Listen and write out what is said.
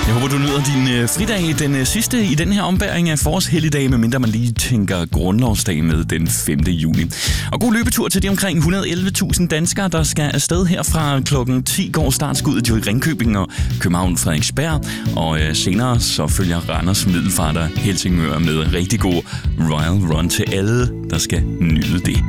Jeg håber, du nyder din fridag, den sidste i den her ombæring af forårshelligdag, medmindre man lige tænker grundlovsdag med den 5. juni. Og god løbetur til de omkring 111.000 danskere, der skal afsted her fra klokken 10 går startskuddet jo i Ringkøbing og København Frederiksberg. Og senere så følger Randers Middelfart og Helsingør med rigtig god Royal Run til alle, der skal nyde det.